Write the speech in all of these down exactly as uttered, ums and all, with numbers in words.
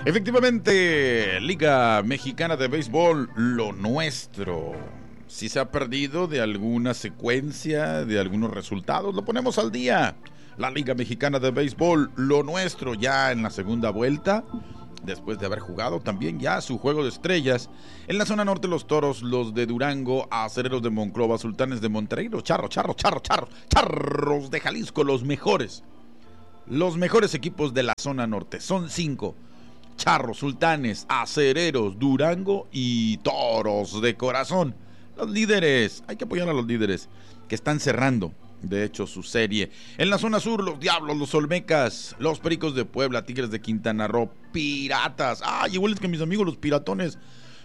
Efectivamente, Liga Mexicana de Béisbol, lo nuestro. Si se ha perdido de alguna secuencia, de algunos resultados, lo ponemos al día. La Liga Mexicana de Béisbol, lo nuestro, ya en la segunda vuelta, después de haber jugado también ya su juego de estrellas. En la zona norte, los Toros, los de Durango, Acereros de Monclova, Sultanes de Monterrey, los Charros, Charros, Charros, Charros, Charros de Jalisco, los mejores. Los mejores equipos de la zona norte, son cinco. Charros, Sultanes, Acereros, Durango y Toros de Corazón. Los líderes, hay que apoyar a los líderes que están cerrando, de hecho, su serie. En la zona sur, los Diablos, los Olmecas, los Pericos de Puebla, Tigres de Quintana Roo, Piratas. Ay, igual es que mis amigos los Piratones,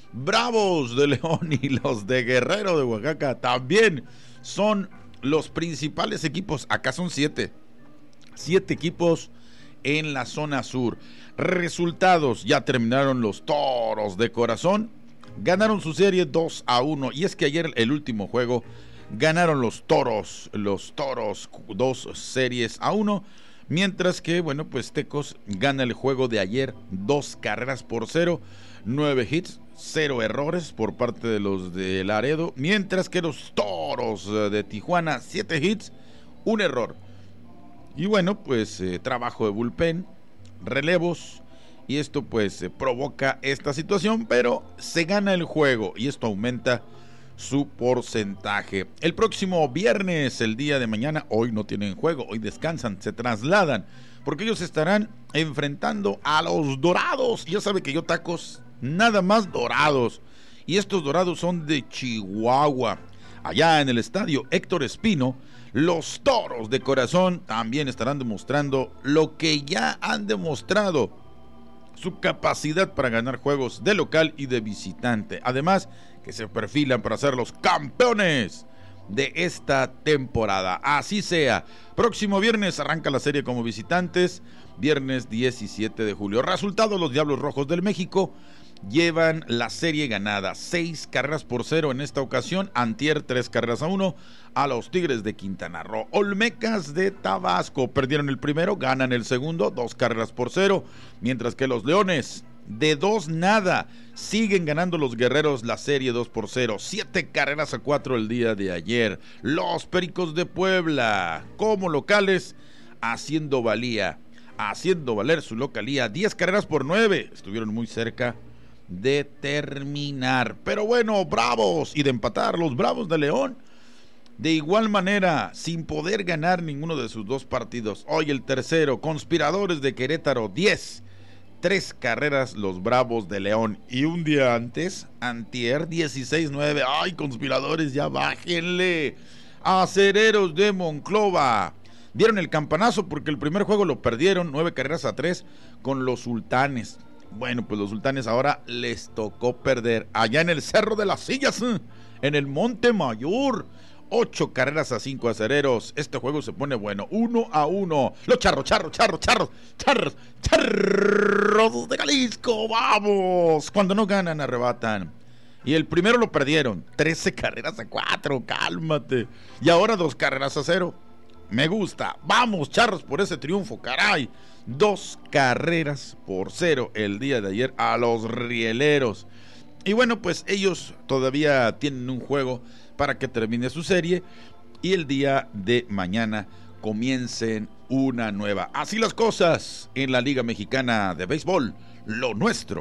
Bravos de León y los de Guerrero de Oaxaca también son los principales equipos. Acá son siete. Siete equipos en la zona sur. Resultados, ya terminaron los Toros de Corazón. Ganaron su serie dos a uno. Y es que ayer el último juego ganaron los Toros. Los Toros dos series a uno. Mientras que, bueno, pues Tecos gana el juego de ayer dos carreras por cero. Nueve hits, cero errores por parte de los de Laredo. Mientras que los Toros de Tijuana, siete hits, un error. Y bueno, pues eh, trabajo de bullpen, relevos, y esto pues eh, provoca esta situación, pero se gana el juego y esto aumenta su porcentaje. El próximo viernes, el día de mañana, hoy no tienen juego, hoy descansan, se trasladan, porque ellos estarán enfrentando a los Dorados. Ya sabe que yo tacos, nada más Dorados, y estos Dorados son de Chihuahua. Allá en el estadio Héctor Espino, los Toros de Corazón también estarán demostrando lo que ya han demostrado, su capacidad para ganar juegos de local y de visitante. Además, que se perfilan para ser los campeones de esta temporada. Así sea. Próximo viernes arranca la serie como visitantes, viernes diecisiete de julio. Resultado: los Diablos Rojos del México llevan la serie ganada, seis carreras por cero en esta ocasión. Antier, tres carreras a uno a los Tigres de Quintana Roo. Olmecas de Tabasco perdieron el primero, ganan el segundo, dos carreras por cero. Mientras que los Leones, de dos nada, siguen ganando los Guerreros la serie dos por cero. Siete carreras a cuatro el día de ayer. Los Pericos de Puebla, como locales, haciendo valía, haciendo valer su localía. Diez carreras por nueve, estuvieron muy cerca de terminar, pero bueno, Bravos, y de empatar, los Bravos de León, de igual manera, sin poder ganar ninguno de sus dos partidos. Hoy el tercero, Conspiradores de Querétaro, diez, tres carreras los Bravos de León. Y un día antes, antier, dieciséis nueve, ay, Conspiradores, ya bájenle. Acereros de Monclova dieron el campanazo porque el primer juego lo perdieron, nueve carreras a tres con los Sultanes. Bueno, pues los Sultanes ahora les tocó perder allá en el Cerro de las Sillas, en el Monte Mayor. Ocho carreras a cinco Acereros. Este juego se pone bueno, uno a uno. Los charros, charros, charros, charros, charros, charros de Jalisco, vamos. Cuando no ganan, arrebatan. Y el primero lo perdieron, trece carreras a cuatro, cálmate. Y ahora dos carreras a cero. Me gusta, vamos Charros por ese triunfo, caray. Dos carreras por cero el día de ayer a los Rieleros. Y bueno, pues ellos todavía tienen un juego para que termine su serie y el día de mañana comiencen una nueva. Así las cosas en la Liga Mexicana de Béisbol, lo nuestro.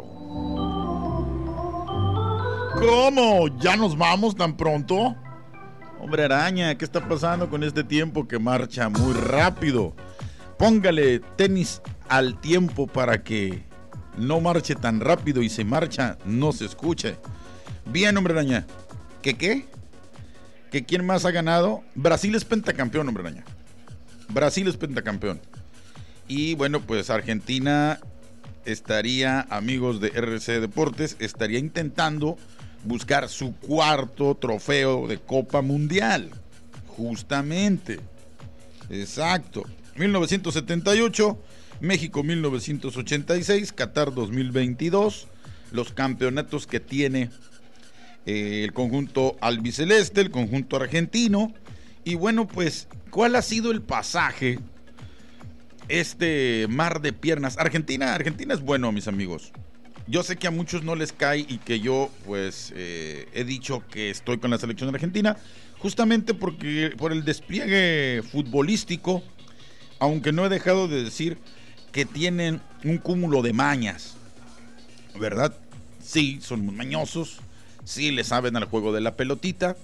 ¿Cómo? ¿Ya nos vamos tan pronto? Hombre araña, ¿qué está pasando con este tiempo que marcha muy rápido? Póngale tenis al tiempo para que no marche tan rápido y si marcha no se escuche. Bien, hombre araña. ¿Qué qué? ¿Que quién más ha ganado? Brasil es pentacampeón, hombre araña. Brasil es pentacampeón. Y bueno, pues Argentina estaría, amigos de R C Deportes, estaría intentando buscar su cuarto trofeo de Copa Mundial. Justamente. Exacto. mil novecientos setenta y ocho, México mil novecientos ochenta y seis, Qatar dos mil veintidós, los campeonatos que tiene eh, el conjunto albiceleste, el conjunto argentino. Y bueno, pues, ¿cuál ha sido el pasaje este mar de piernas. Argentina, Argentina es bueno, mis amigos. Yo sé que a muchos no les cae y que yo, pues, eh, he dicho que estoy con la selección argentina, justamente porque por el despliegue futbolístico, aunque no he dejado de decir que tienen un cúmulo de mañas, ¿verdad? Sí, son muy mañosos, sí le saben al juego de la pelotita,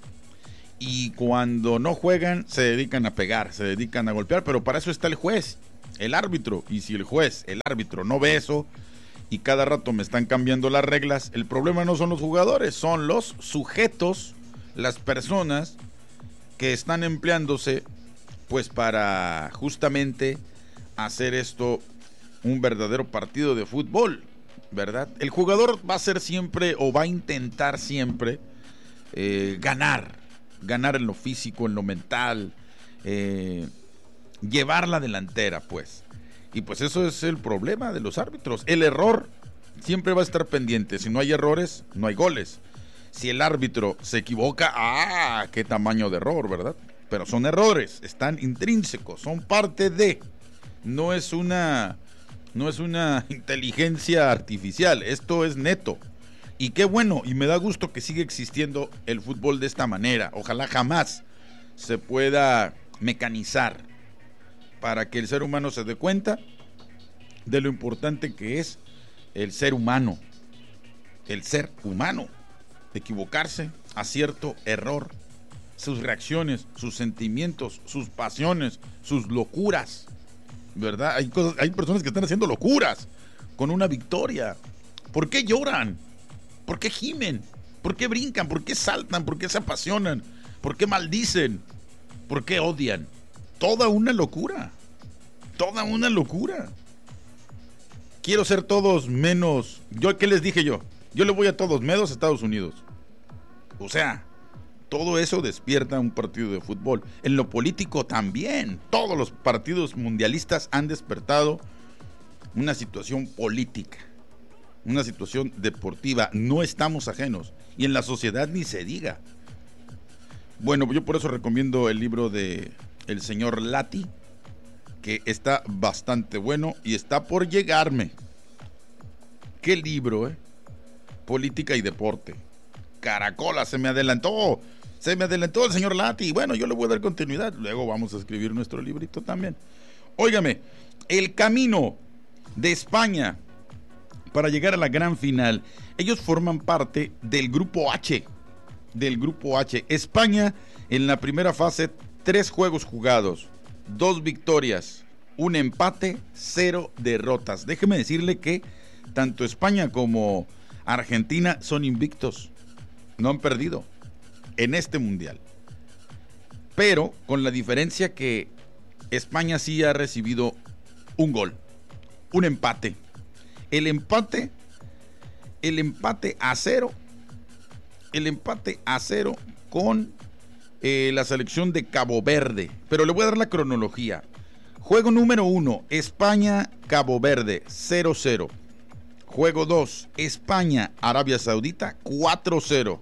y cuando no juegan se dedican a pegar, se dedican a golpear, pero para eso está el juez, el árbitro, y si el juez, el árbitro no ve eso, y cada rato me están cambiando las reglas, el problema no son los jugadores, son los sujetos, las personas que están empleándose pues para justamente hacer esto un verdadero partido de fútbol, ¿verdad? El jugador va a ser siempre o va a intentar siempre eh, ganar, ganar en lo físico, en lo mental, eh, llevar la delantera, pues. Y pues eso es el problema de los árbitros. El error siempre va a estar pendiente. Si no hay errores, no hay goles. Si el árbitro se equivoca, ¡ah! ¡Qué tamaño de error!, ¿verdad? Pero son errores, están intrínsecos, son parte de. No es una, no es una inteligencia artificial, esto es neto. Y qué bueno, y me da gusto que siga existiendo el fútbol de esta manera. Ojalá jamás se pueda mecanizar, para que el ser humano se dé cuenta de lo importante que es el ser humano, el ser humano, equivocarse, acierto, error, sus reacciones, sus sentimientos, sus pasiones, sus locuras, ¿verdad? Hay cosas, hay personas que están haciendo locuras con una victoria. ¿Por qué lloran? ¿Por qué gimen? ¿Por qué brincan? ¿Por qué saltan? ¿Por qué se apasionan? ¿Por qué maldicen? ¿Por qué odian? Toda una locura, toda una locura. Quiero ser todos menos. ¿Yo qué les dije yo? Yo le voy a todos menos a Estados Unidos. O sea, todo eso despierta un partido de fútbol. En lo político también. Todos los partidos mundialistas han despertado una situación política, una situación deportiva. No estamos ajenos. Y en la sociedad ni se diga. Bueno, yo por eso recomiendo el libro de el señor Lati, que está bastante bueno y está por llegarme. ¿Qué libro, eh? Política y deporte. Caracola, se me adelantó. Se me adelantó el señor Lati. Bueno, yo le voy a dar continuidad. Luego vamos a escribir nuestro librito también. Óigame, el camino de España para llegar a la gran final. Ellos forman parte del grupo H. Del grupo H. España en la primera fase, tres juegos jugados, dos victorias, un empate, cero derrotas. Déjeme decirle que tanto España como Argentina son invictos, no han perdido en este mundial. Pero con la diferencia que España sí ha recibido un gol, un empate. El empate, el empate a cero, el empate a cero con eh, la selección de Cabo Verde. Pero le voy a dar la cronología. Juego número uno, España-Cabo Verde, cero cero. Juego dos, España-Arabia Saudita, cuatro cero.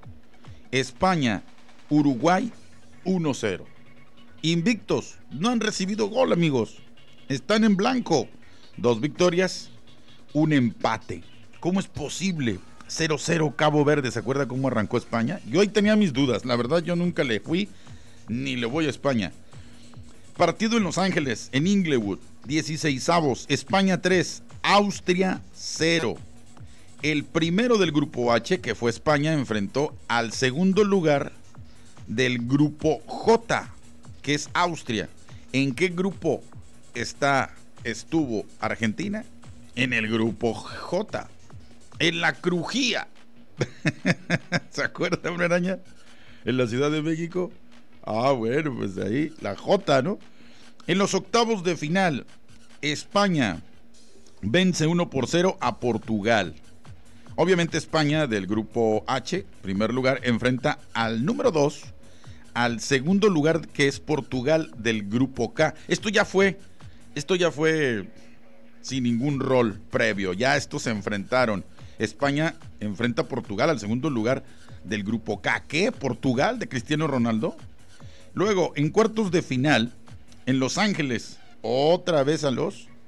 España-Uruguay, uno cero. Invictos, no han recibido gol, amigos. Están en blanco. Dos victorias, un empate. ¿Cómo es posible? cero cero Cabo Verde. ¿Se acuerda cómo arrancó España? Yo ahí tenía mis dudas. La verdad, yo nunca le fui ni le voy a España. Partido en Los Ángeles, en Inglewood, dieciseisavos, España tres, Austria cero. El primero del grupo H, que fue España, enfrentó al segundo lugar del grupo J, que es Austria. ¿En qué grupo está, estuvo Argentina? En el grupo J, en la Crujía. ¿Se acuerda, una araña? En la Ciudad de México. Ah, bueno, pues ahí, la J, ¿no? En los octavos de final, España vence uno por cero a Portugal. Obviamente España del grupo H, primer lugar, enfrenta al número dos, al segundo lugar, que es Portugal del grupo K. Esto ya fue, esto ya fue sin ningún rol previo, ya estos se enfrentaron. España enfrenta a Portugal al segundo lugar del grupo K. ¿Qué? ¿Portugal de Cristiano Ronaldo? Luego, en cuartos de final, en Los Ángeles, otra vez a los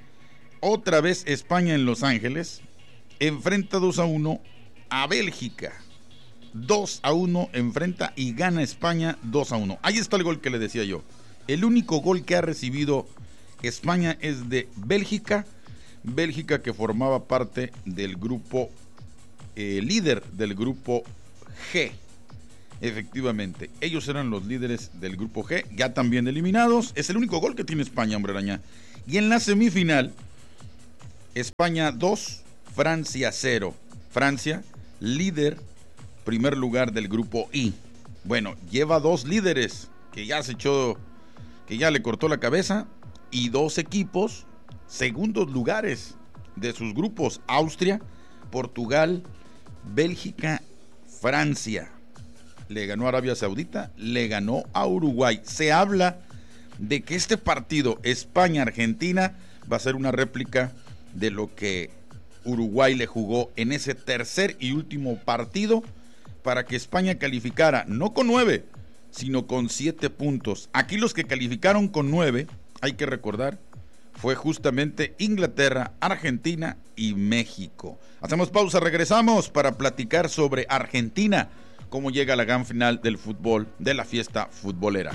otra vez España en Los Ángeles enfrenta dos a uno a Bélgica. dos a uno enfrenta y gana España dos a uno. Ahí está el gol que le decía yo. El único gol que ha recibido España es de Bélgica. Bélgica, que formaba parte del grupo eh, líder del grupo G. Efectivamente, ellos eran los líderes del grupo G, ya también eliminados. Es el único gol que tiene España, hombre araña. Y en la semifinal, España dos, Francia cero. Francia, líder, primer lugar del grupo I. Bueno, lleva dos líderes que ya se echó, que ya le cortó la cabeza, y dos equipos, segundos lugares de sus grupos: Austria, Portugal, Bélgica, Francia. Le ganó a Arabia Saudita, le ganó a Uruguay. Se habla de que este partido España-Argentina va a ser una réplica de lo que Uruguay le jugó en ese tercer y último partido para que España calificara, no con nueve, sino con siete puntos. Aquí los que calificaron con nueve, hay que recordar, fue justamente Inglaterra, Argentina y México. Hacemos pausa, regresamos para platicar sobre Argentina, cómo llega a la gran final del fútbol, de la fiesta futbolera.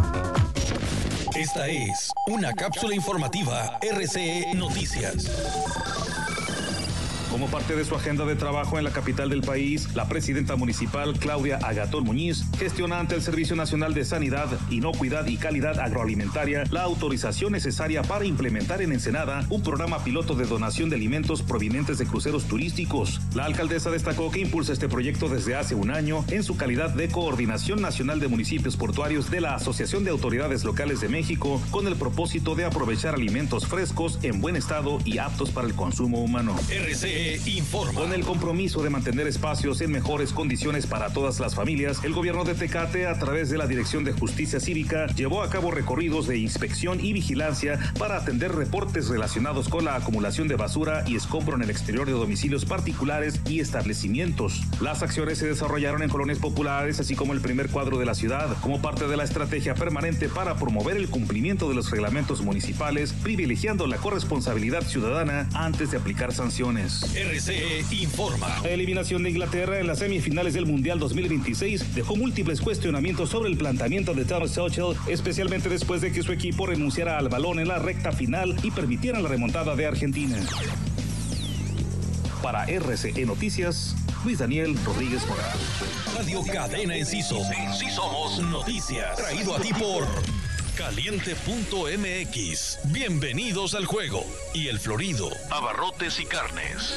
Esta es una cápsula informativa R C E Noticias. Como parte de su agenda de trabajo en la capital del país, la presidenta municipal Claudia Agatón Muñiz gestiona ante el Servicio Nacional de Sanidad, Inocuidad y Calidad Agroalimentaria la autorización necesaria para implementar en Ensenada un programa piloto de donación de alimentos provenientes de cruceros turísticos. La alcaldesa destacó que impulsa este proyecto desde hace un año en su calidad de Coordinación Nacional de Municipios Portuarios de la Asociación de Autoridades Locales de México, con el propósito de aprovechar alimentos frescos, en buen estado y aptos para el consumo humano. R C E informa. Con el compromiso de mantener espacios en mejores condiciones para todas las familias, el gobierno de Tecate, a través de la Dirección de Justicia Cívica, llevó a cabo recorridos de inspección y vigilancia para atender reportes relacionados con la acumulación de basura y escombro en el exterior de domicilios particulares y establecimientos. Las acciones se desarrollaron en colonias populares, así como el primer cuadro de la ciudad, como parte de la estrategia permanente para promover el cumplimiento de los reglamentos municipales, privilegiando la corresponsabilidad ciudadana antes de aplicar sanciones. R C E informa. La eliminación de Inglaterra en las semifinales del Mundial dos mil veintiséis dejó múltiples cuestionamientos sobre el planteamiento de Thomas Tuchel, especialmente después de que su equipo renunciara al balón en la recta final y permitiera la remontada de Argentina. Para R C E Noticias, Luis Daniel Rodríguez Mora. Radio Cadena Enciso. Sí somos noticias. Traído a ti por Caliente punto M X. Bienvenidos al juego. Y El Florido, abarrotes y carnes.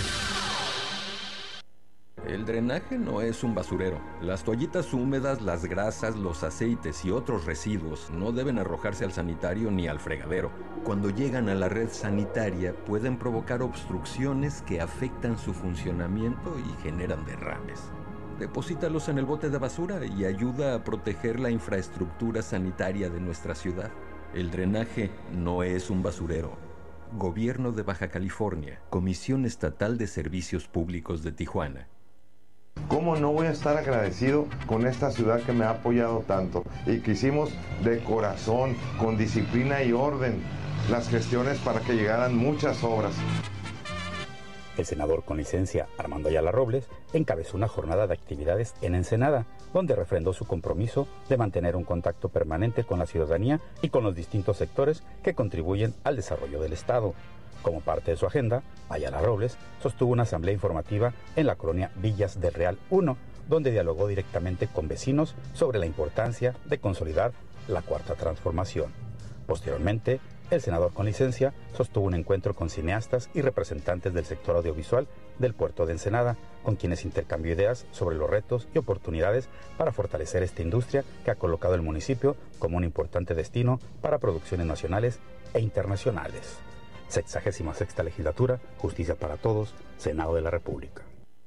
El drenaje no es un basurero. Las toallitas húmedas, las grasas, los aceites y otros residuos no deben arrojarse al sanitario ni al fregadero. Cuando llegan a la red sanitaria pueden provocar obstrucciones que afectan su funcionamiento y generan derrames. Deposítalos en el bote de basura y ayuda a proteger la infraestructura sanitaria de nuestra ciudad. El drenaje no es un basurero. Gobierno de Baja California, Comisión Estatal de Servicios Públicos de Tijuana. ¿Cómo no voy a estar agradecido con esta ciudad que me ha apoyado tanto y que hicimos de corazón, con disciplina y orden, las gestiones para que llegaran muchas obras? El senador con licencia Armando Ayala Robles encabezó una jornada de actividades en Ensenada, donde refrendó su compromiso de mantener un contacto permanente con la ciudadanía y con los distintos sectores que contribuyen al desarrollo del Estado. Como parte de su agenda, Ayala Robles sostuvo una asamblea informativa en la colonia Villas del Real uno, donde dialogó directamente con vecinos sobre la importancia de consolidar la Cuarta Transformación. Posteriormente, el senador con licencia sostuvo un encuentro con cineastas y representantes del sector audiovisual del puerto de Ensenada, con quienes intercambió ideas sobre los retos y oportunidades para fortalecer esta industria que ha colocado el municipio como un importante destino para producciones nacionales e internacionales. Sexagésima sexta legislatura, Justicia para Todos, Senado de la República.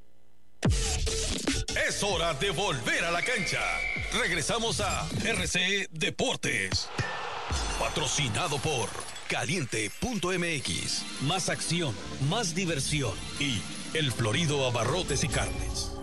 Es hora de volver a la cancha. Regresamos a R C E Deportes. Patrocinado por Caliente punto M X. Más acción, más diversión y El Florido, abarrotes y carnes.